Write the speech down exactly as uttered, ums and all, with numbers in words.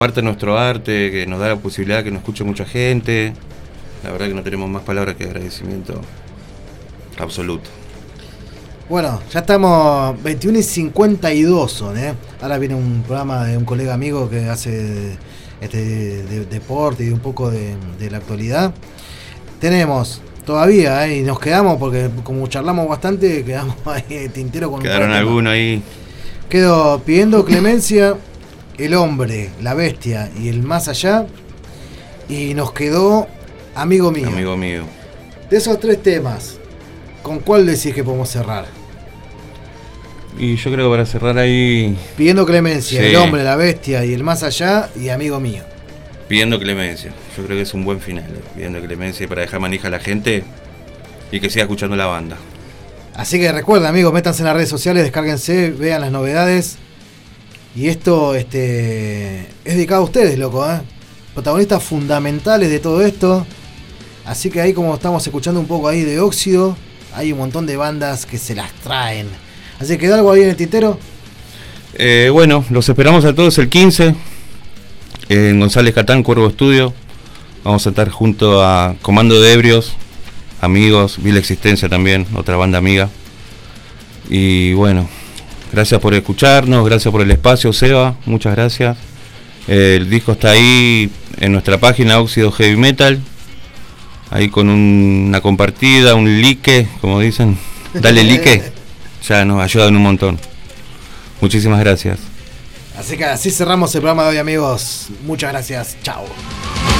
Parte de nuestro arte, que nos da la posibilidad de que nos escuche mucha gente. La verdad que no tenemos más palabras que agradecimiento absoluto. Bueno, ya estamos veintiuno y cincuenta y dos son, ¿eh? Ahora viene un programa de un colega amigo que hace este, de, de, deporte y un poco de, de la actualidad. Tenemos todavía, ¿eh? Y nos quedamos, porque como charlamos bastante, quedamos ahí en tintero con Quedaron algunos ahí. Quedo pidiendo clemencia, el hombre, la bestia y el más allá. Y nos quedó amigo mío. Amigo mío. De esos tres temas, ¿con cuál decís que podemos cerrar? Y yo creo que para cerrar ahí... Pidiendo clemencia, sí. El hombre, la bestia y el más allá y amigo mío. Pidiendo clemencia. Yo creo que es un buen final. ¿eh? Pidiendo clemencia para dejar manija a la gente y que siga escuchando la banda. Así que recuerden, amigos, métanse en las redes sociales, descárguense, vean las novedades. Y esto este, es dedicado a ustedes, loco, ¿eh? Protagonistas fundamentales de todo esto. Así que ahí, como estamos escuchando un poco ahí de Óxido, hay un montón de bandas que se las traen. Así que quedó algo ahí en el tintero. Eh, bueno, los esperamos a todos el quince en González Catán, Cuervo Estudio. Vamos a estar junto a Comando de Ebrios, amigos, Vil Existencia también, otra banda amiga. Y bueno, gracias por escucharnos, gracias por el espacio, Seba, muchas gracias. Eh, el disco está ahí en nuestra página Óxido Heavy Metal, ahí con un, una compartida, un like, como dicen, dale like, ya nos ayudan un montón. Muchísimas gracias. Así que así cerramos el programa de hoy, amigos. Muchas gracias. Chao.